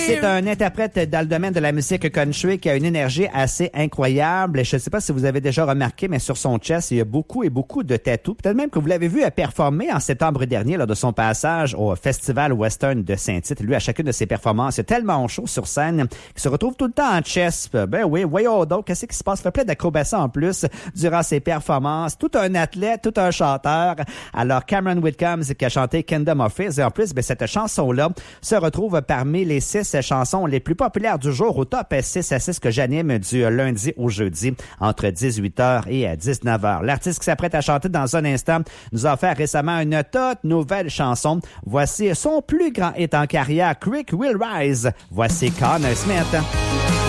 C'est un interprète dans le domaine de la musique country qui a une énergie assez incroyable. Je ne sais pas si vous avez déjà remarqué, mais sur son chest, il y a beaucoup de tatous. Peut-être même que vous l'avez vu performer en septembre dernier lors de son passage au Festival Western de Saint-Tite. Lui, à chacune de ses performances, il est tellement chaud sur scène qu'il se retrouve tout le temps en chest. Ben oui, voyons donc, qu'est-ce qui se passe? Il fait plein d'acrobaties en plus durant ses performances. Tout un athlète, tout un chanteur. Alors, Cameron Whitcomb qui a chanté Kingdom of Fizz. Et en plus, cette chanson-là se retrouve parmi les 6 chansons les plus populaires du jour au top 6 à 6 que j'anime du lundi au jeudi entre 18h et 19h. L'artiste qui s'apprête à chanter dans un instant nous a offert récemment une toute nouvelle chanson. Voici son plus grand hit en carrière, Creek Will Rise. Voici Connor Smith.